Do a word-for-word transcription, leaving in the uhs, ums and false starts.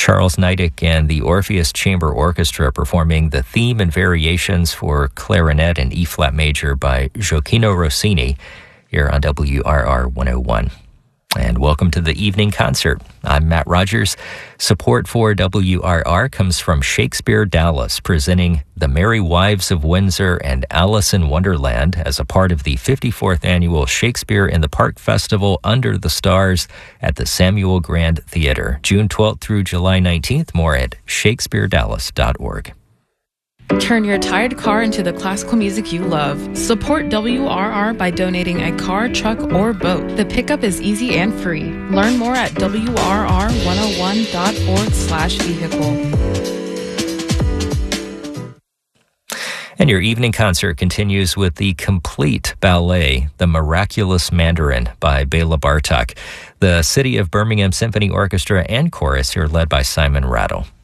Charles Neidick and the Orpheus Chamber Orchestra performing the theme and variations for clarinet in E-flat major by Gioacchino Rossini here on W R R one oh one. And welcome to the evening concert. I'm Matt Rogers. Support for W R R comes from Shakespeare Dallas, presenting The Merry Wives of Windsor and Alice in Wonderland as a part of the fifty-fourth annual Shakespeare in the Park Festival Under the Stars at the Samuel Grand Theater, June twelfth through July nineteenth. More at shakespeare dallas dot org. Turn your tired car into the classical music you love. Support W R R by donating a car, truck, or boat. The pickup is easy and free. Learn more at W R R one oh one dot org slash vehicle. And your evening concert continues with the complete ballet, The Miraculous Mandarin by Bela Bartok. The City of Birmingham Symphony Orchestra and Chorus here led by Simon Rattle.